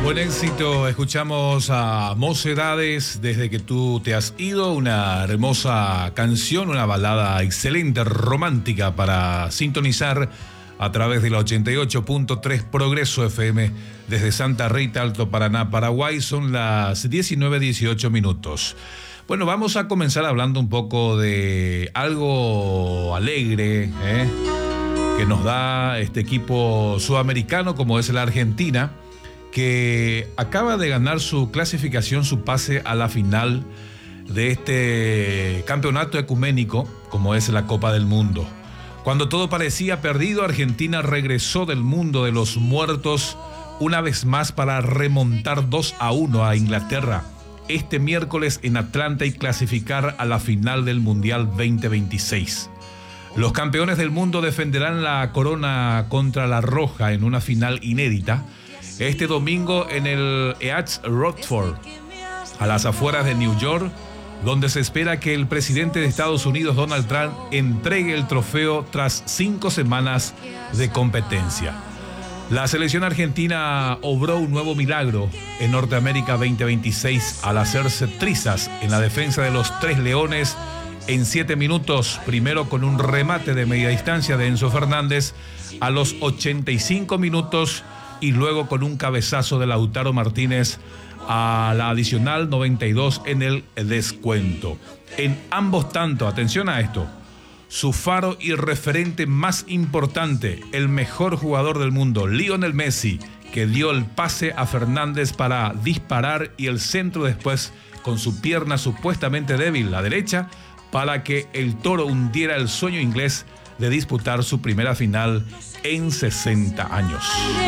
Buen éxito, escuchamos a Mocedades, Desde que tú te has ido, una hermosa canción, una balada excelente, romántica para sintonizar a través de la 88.3 Progreso FM desde Santa Rita, Alto Paraná, Paraguay. Son las 19:18 minutos. Bueno, vamos a comenzar hablando un poco de algo alegre, que nos da este equipo sudamericano como es la Argentina, que acaba de ganar su clasificación, su pase a la final de este campeonato ecuménico como es la Copa del Mundo. Cuando todo parecía perdido, Argentina regresó del mundo de los muertos una vez más para remontar 2-1 a Inglaterra este miércoles en Atlanta y clasificar a la final del Mundial 2026. Los campeones del mundo defenderán la corona contra la Roja en una final inédita este domingo en el East Rutherford, a las afueras de New York, donde se espera que el presidente de Estados Unidos, Donald Trump, entregue el trofeo tras 5 semanas de competencia. La selección argentina obró un nuevo milagro en Norteamérica 2026 al hacerse trizas en la defensa de los Tres Leones en 7 minutos, primero con un remate de media distancia de Enzo Fernández a los 85 minutos y luego con un cabezazo de Lautaro Martínez a la adicional 92 en el descuento. En ambos tantos, atención a esto, su faro y referente más importante, el mejor jugador del mundo, Lionel Messi, que dio el pase a Fernández para disparar y el centro después con su pierna supuestamente débil, la derecha, para que el Toro hundiera el sueño inglés de disputar su primera final en 60 años.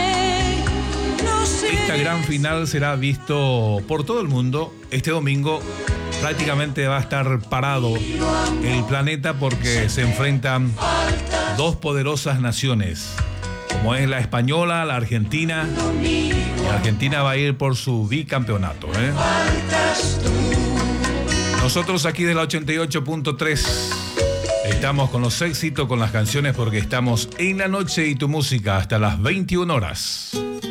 Esta gran final será visto por todo el mundo. Este domingo prácticamente va a estar parado el planeta porque se enfrentan dos poderosas naciones, como es la española, la argentina. Y Argentina va a ir por su bicampeonato, Nosotros aquí de la 88.3 estamos con los éxitos, con las canciones, porque estamos en la noche y tu música hasta las 21 horas.